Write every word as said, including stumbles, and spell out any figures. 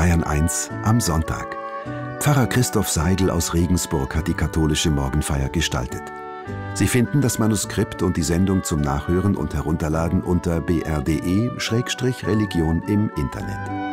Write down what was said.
Bayern eins am Sonntag. Pfarrer Christoph Seidel aus Regensburg hat die katholische Morgenfeier gestaltet. Sie finden das Manuskript und die Sendung zum Nachhören und Herunterladen unter b r punkt d e Schrägstrich Religion im Internet.